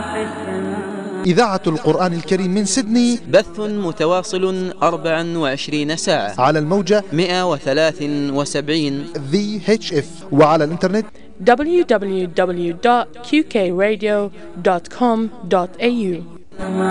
إذاعة القرآن الكريم من سيدني، بث متواصل 24 ساعة على الموجة 173 VHF، وعلى الإنترنت www.qkradio.com.au.